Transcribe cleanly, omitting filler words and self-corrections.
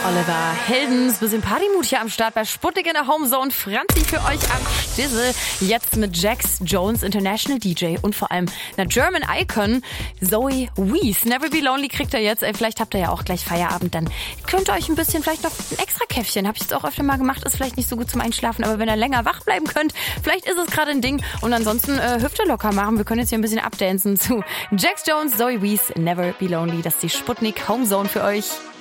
Oliver Heldens, bisschen Partymut hier am Start bei Sputnik in der Homezone. Franzi für euch am Stissel. Jetzt mit Jax Jones, International DJ und vor allem einer German Icon, Zoe Wees. Never Be Lonely kriegt ihr jetzt. Vielleicht habt ihr ja auch gleich Feierabend. Dann könnt ihr euch ein bisschen, vielleicht noch ein extra Käffchen. Habe ich jetzt auch öfter mal gemacht. Ist vielleicht nicht so gut zum Einschlafen. Aber wenn ihr länger wach bleiben könnt, vielleicht ist es gerade ein Ding. Und ansonsten Hüfte locker machen. Wir können jetzt hier ein bisschen abdancen zu Jax Jones, Zoe Wees, Never Be Lonely. Das ist die Sputnik Homezone für euch.